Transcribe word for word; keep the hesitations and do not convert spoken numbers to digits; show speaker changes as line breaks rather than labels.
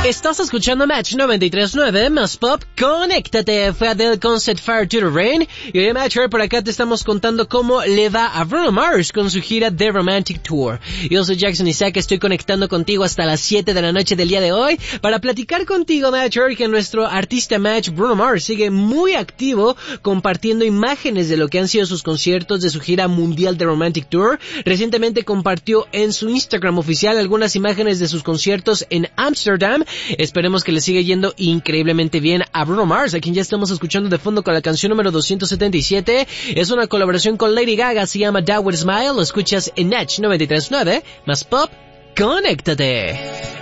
Estás escuchando Match noventa y tres punto nueve, más pop, conéctate, fue Adele con Set Fire to the Rain, y hoy Match, por acá te estamos contando cómo le va a Bruno Mars con su gira The Romantic Tour. Yo soy Jackson Isaac, estoy conectando contigo hasta las siete de la noche del día de hoy, para platicar contigo, Match, que nuestro artista Match, Bruno Mars, sigue muy activo, compartiendo imágenes de lo que han sido sus conciertos de su gira mundial The Romantic Tour. Recientemente compartió en su Instagram oficial algunas imágenes de sus conciertos en Ámsterdam. Esperemos que le siga yendo increíblemente bien a Bruno Mars, a quien ya estamos escuchando de fondo con la canción número doscientos setenta y siete. Es una colaboración con Lady Gaga, se llama That Would Smile. Lo escuchas en Match noventa y tres punto nueve, más pop, conéctate.